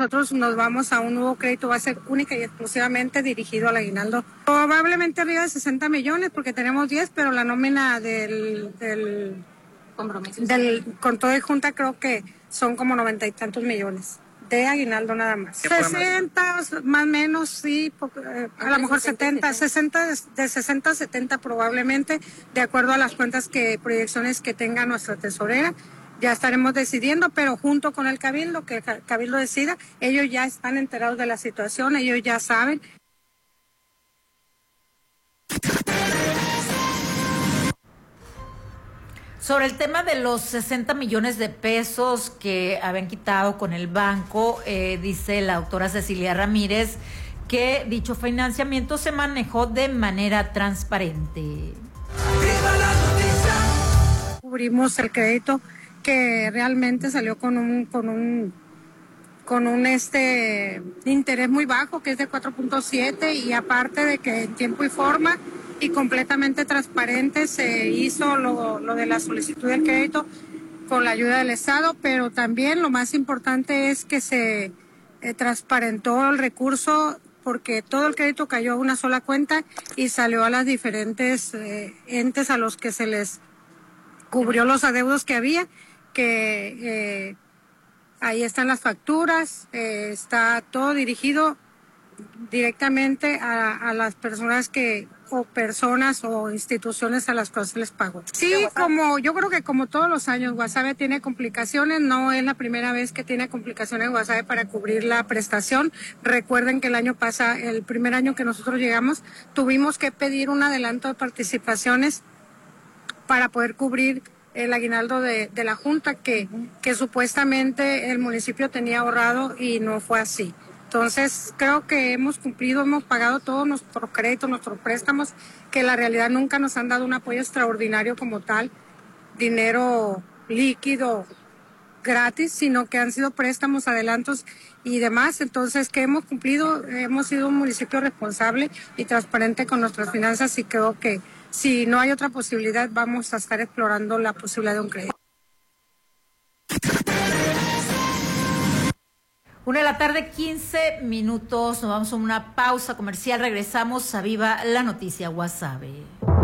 nosotros nos vamos a un nuevo crédito, va a ser única y exclusivamente dirigido al aguinaldo. Probablemente arriba de 60 millones porque tenemos 10, pero la nómina del compromiso con todo y junta creo que son como 90 y tantos millones de aguinaldo nada más. 60 más o menos, sí, a lo mejor 70, 60, de 60 a 70 probablemente, de acuerdo a las cuentas proyecciones que tenga nuestra tesorera. Ya estaremos decidiendo, pero junto con el Cabildo, que el Cabildo decida, ellos ya están enterados de la situación, ellos ya saben. Sobre el tema de los 60 millones de pesos que habían quitado con el banco, dice la doctora Cecilia Ramírez que dicho financiamiento se manejó de manera transparente. Cubrimos el crédito que realmente salió con un interés muy bajo, que es de 4.7, y aparte de que en tiempo y forma y completamente transparente se hizo lo de la solicitud del crédito con la ayuda del Estado, pero también lo más importante es que se transparentó el recurso porque todo el crédito cayó a una sola cuenta y salió a las diferentes entes a los que se les cubrió los adeudos que había, que ahí están las facturas, está todo dirigido directamente a las personas o instituciones a las cuales se les pagó. Sí, yo creo que como todos los años, Guasave tiene complicaciones, no es la primera vez que tiene complicaciones Guasave para cubrir la prestación. Recuerden que el primer año que nosotros llegamos, tuvimos que pedir un adelanto de participaciones para poder cubrir el aguinaldo de la Junta que supuestamente el municipio tenía ahorrado y no fue así. Entonces creo que hemos cumplido, hemos pagado todos nuestros créditos, nuestros préstamos, que en la realidad nunca nos han dado un apoyo extraordinario como tal, dinero líquido gratis, sino que han sido préstamos, adelantos y demás. Entonces que hemos cumplido, hemos sido un municipio responsable y transparente con nuestras finanzas y creo que si no hay otra posibilidad, vamos a estar explorando la posibilidad de un crédito. 1:15 p.m. Nos vamos a una pausa comercial. Regresamos a Viva la Noticia Guasave.